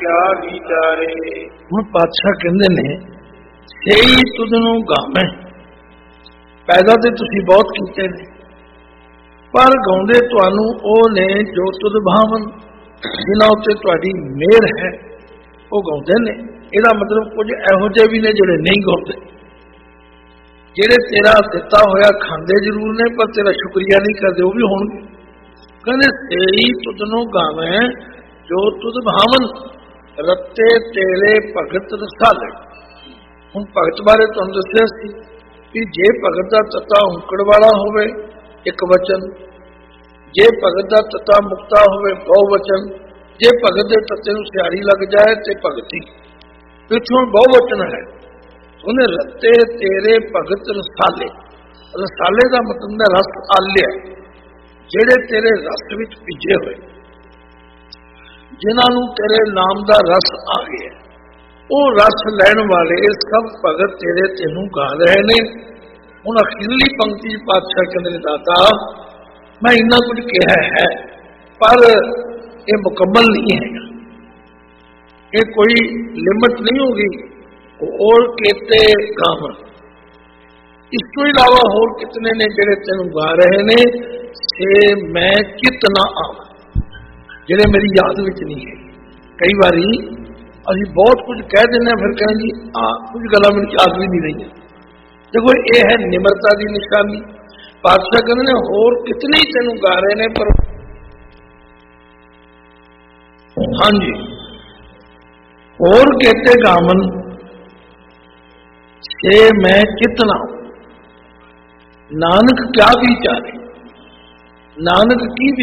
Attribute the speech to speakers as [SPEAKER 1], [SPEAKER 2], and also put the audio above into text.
[SPEAKER 1] क्या विचारे।
[SPEAKER 2] ਹੁਣ ਪਾਤਸ਼ਾਹ ਕਹਿੰਦੇ ਨੇ ਸਹੀ ਤੁਧ ਨੂੰ ਗਾਵੇਂ, ਪੈਦਾ ਤੇ ਤੁਸੀਂ ਬਹੁਤ ਕੀਤੇ ਨੇ, ਪਰ ਗਾਉਂਦੇ ਤੁਹਾਨੂੰ ਉਹ ਨੇ ਜੋ ਤੁਧ ਭਾਵਨ, ਜਿਨ੍ਹਾਂ ਉੱਤੇ ਤੁਹਾਡੀ ਮਿਹਰ ਹੈ ਉਹ ਗਾਉਂਦੇ ਨੇ। ਇਹਦਾ ਮਤਲਬ ਕੁਝ ਇਹੋ ਜਿਹੇ ਵੀ ਨੇ ਜਿਹੜੇ ਨਹੀਂ ਗਾਉਂਦੇ, ਜਿਹੜੇ ਤੇਰਾ ਦਿੱਤਾ ਹੋਇਆ ਖਾਂਦੇ ਜ਼ਰੂਰ ਨੇ ਪਰ ਤੇਰਾ ਸ਼ੁਕਰੀਆ ਨਹੀਂ ਕਰਦੇ, ਉਹ ਵੀ ਹੋਣਗੇ। ਕਹਿੰਦੇ ਸਹੀ ਤੁਧ ਨੂੰ ਗਾਵੇਂ ਜੋ ਤੁਧ ਭਾਵਨ, ਰੱਤੇ ਤੇਰੇ ਭਗਤ ਰਸਾਲੇ। ਹੁਣ ਭਗਤ ਬਾਰੇ ਤੁਹਾਨੂੰ ਦੱਸਿਆ ਸੀ ਕਿ ਜੇ ਭਗਤ ਦਾ ਤੱਤਾ ਹੁੰਕੜ ਵਾਲਾ ਹੋਵੇ ਇੱਕ ਵਚਨ, ਜੇ ਭਗਤ ਦਾ ਤੱਤਾ ਮੁਕਤਾ ਹੋਵੇ ਬਹੁ ਵਚਨ, ਜੇ ਭਗਤ ਦੇ ਤੱਤੇ ਨੂੰ ਸਿਆਰੀ ਲੱਗ ਜਾਏ ਤੇ ਭਗਤੀ, ਪਿੱਛੋਂ ਬਹੁ ਵਚਨ ਹੈ। ਉਹਨੇ ਰੱਤੇ ਤੇਰੇ ਭਗਤ ਰਸਾਲੇ, ਰਸਾਲੇ ਦਾ ਮਤਲਬ ਹੈ ਰਸ ਆਲਿਆ, ਜਿਹੜੇ ਤੇਰੇ ਰਸ ਵਿੱਚ ਭਿੱਜੇ ਹੋਏ, ਜਿਨ੍ਹਾਂ ਨੂੰ ਤੇਰੇ ਨਾਮ ਦਾ ਰਸ ਆ ਗਿਆ, ਉਹ ਰਸ ਲੈਣ ਵਾਲੇ ਸਭ ਭਗਤ ਤੇਰੇ ਤੈਨੂੰ ਗਾ ਰਹੇ ਨੇ। ਹੁਣ ਅਖੀਰਲੀ ਪੰਕਤੀ ਪਾਤਸ਼ਾਹ ਕਹਿੰਦੇ ਨੇ ਦਾਤਾ ਮੈਂ ਇੰਨਾ ਕੁਝ ਕਿਹਾ ਹੈ ਪਰ ਇਹ ਮੁਕੰਮਲ ਨਹੀਂ ਹੈਗਾ, ਇਹ ਕੋਈ ਲਿਮਟ ਨਹੀਂ ਹੋਗੀ। ਹੋਰ ਕਿਤੇ ਕੰਮ, ਇਸ ਤੋਂ ਇਲਾਵਾ ਹੋਰ ਕਿਤਨੇ ਨੇ ਜਿਹੜੇ ਤੈਨੂੰ ਗਾ ਰਹੇ ਨੇ, ਸੇ ਮੈਂ ਕਿਤਨਾ ਆਵਾਂ, ਜਿਹੜੇ ਮੇਰੀ ਯਾਦ ਵਿੱਚ ਨਹੀਂ ਹੈ। ਕਈ ਵਾਰੀ ਅਸੀਂ ਬਹੁਤ ਕੁਝ ਕਹਿ ਦਿੰਦੇ ਹਾਂ, ਫਿਰ ਕਹਿੰਦੇ ਜੀ ਕੁਝ ਗੱਲਾਂ ਮੈਨੂੰ ਯਾਦ ਵੀ ਨਹੀਂ ਰਹੀਆਂ। ਦੇਖੋ ਇਹ ਹੈ ਨਿਮਰਤਾ ਦੀ ਨਿਸ਼ਾਨੀ। ਪਾਤਸ਼ਾਹ ਕਹਿੰਦੇ ਨੇ ਹੋਰ ਕਿਤਨੇ ਹੀ ਤੈਨੂੰ ਗਾ ਰਹੇ ਨੇ, ਪਰ ਹਾਂਜੀ ਹੋਰ कहते गामन से मैं कितना, नानक क्या विचारे, नानक की